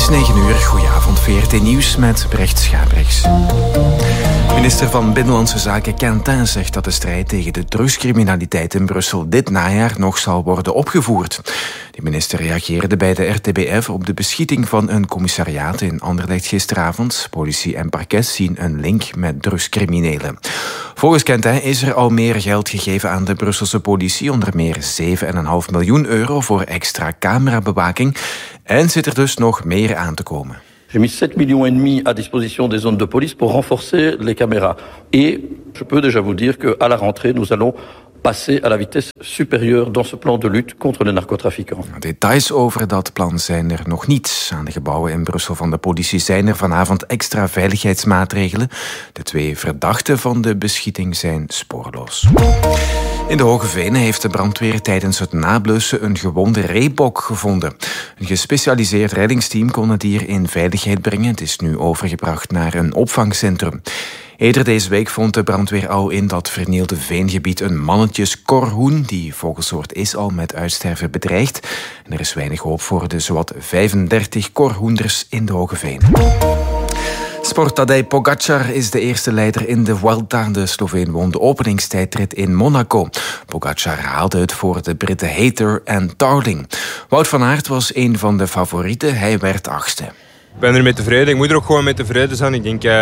is 9 uur. Goedenavond, VRT Nieuws met Brecht Schaabrechts. Minister van Binnenlandse Zaken Quentin zegt dat de strijd tegen de drugscriminaliteit in Brussel dit najaar nog zal worden opgevoerd. De minister reageerde bij de RTBF op de beschieting van een commissariaat in Anderlecht gisteravond. Politie en parket zien een link met drugscriminelen. Volgens Quentin is er al meer geld gegeven aan de Brusselse politie, onder meer 7,5 miljoen euro voor extra camerabewaking. En zit er dus nog meer aan te komen. J'ai mis 7,5 millions à disposition des zones de police pour renforcer les caméras. Et je peux déjà vous dire qu'à la rentrée, nous allons passer à la vitesse supérieure dans ce plan de lutte contre les narcotrafiquants. Details over dat plan zijn er nog niet. Aan de gebouwen in Brussel van de politie zijn er vanavond extra veiligheidsmaatregelen. De 2 verdachten van de beschieting zijn spoorloos. In de Hoge Venen heeft de brandweer tijdens het nablussen een gewonde reebok gevonden. Een gespecialiseerd reddingsteam kon het dier in veiligheid brengen. Het is nu overgebracht naar een opvangcentrum. Eerder deze week vond de brandweer al in dat vernielde veengebied een mannetjeskorhoen. Die vogelsoort is al met uitsterven bedreigd. En er is weinig hoop voor de zowat 35 korhoenders in de Hoge Venen. Sport Tadej Pogačar is de eerste leider in de Vuelta. De Sloveen won de openingstijdrit in Monaco. Pogačar haalde het voor de Britten Hayter en Tarling. Wout van Aert was een van de favorieten. Hij werd 8e. Ik ben ermee tevreden. Ik moet er ook gewoon mee tevreden zijn. Ik denk,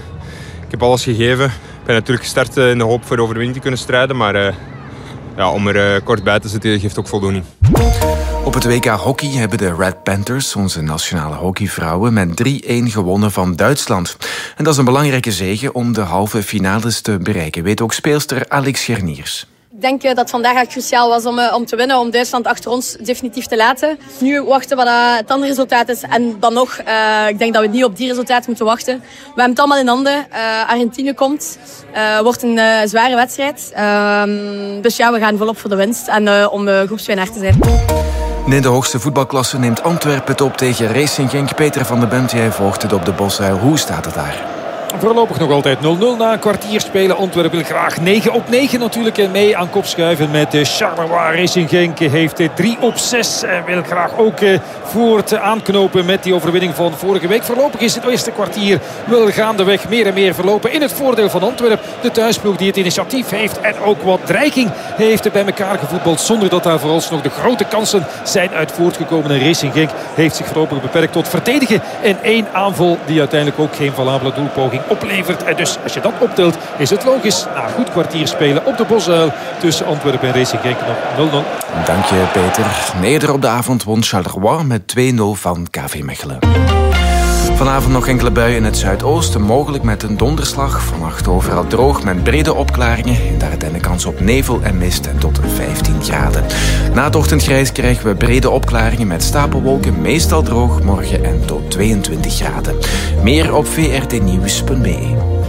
ik heb alles gegeven. Ik ben natuurlijk gestart in de hoop voor de overwinning te kunnen strijden. Maar om er kort bij te zitten geeft ook voldoening. Op het WK Hockey hebben de Red Panthers, onze nationale hockeyvrouwen, met 3-1 gewonnen van Duitsland. En dat is een belangrijke zege om de halve finales te bereiken, weet ook speelster Alex Gerniers. Ik denk dat het vandaag cruciaal was om te winnen, om Duitsland achter ons definitief te laten. Nu wachten wat het andere resultaat is. En dan nog, ik denk dat we niet op die resultaat moeten wachten. We hebben het allemaal in handen. Argentinië komt. Wordt een zware wedstrijd. Dus ja, we gaan volop voor de winst. En om groepswinnaar te zijn. In de hoogste voetbalklasse neemt Antwerpen het op tegen Racing Genk. Peter van den Bent, jij volgt het op de Bosuil. Hoe staat het daar? Voorlopig nog altijd 0-0 na een kwartier spelen. Antwerpen wil graag 9-9 natuurlijk en mee aan kop schuiven met Charleroi. Racing Genk heeft 3-6 en wil graag ook voort aanknopen met die overwinning van vorige week. Voorlopig is het eerste kwartier wel gaandeweg meer en meer verlopen in het voordeel van Antwerpen. De thuisploeg die het initiatief heeft en ook wat dreiging heeft bij elkaar gevoetbald, zonder dat daar vooralsnog de grote kansen zijn uit voortgekomen. En Racing Genk heeft zich voorlopig beperkt tot verdedigen en 1 aanval die uiteindelijk ook geen valabele doelpoging oplevert. En dus als je dat optelt is het logisch na een goed kwartier spelen op de Bosuil tussen Antwerpen en Racing Genk nog 0-0. Dank je Peter. Eerder op de avond won Charleroi met 2-0 van KV Mechelen. Vanavond nog enkele buien in het zuidoosten, mogelijk met een donderslag. Vannacht overal droog met brede opklaringen. In de Ardennen kans op nevel en mist en tot 15 graden. Na het ochtendgrijs krijgen we brede opklaringen met stapelwolken, meestal droog morgen en tot 22 graden. Meer op vrtnieuws.be.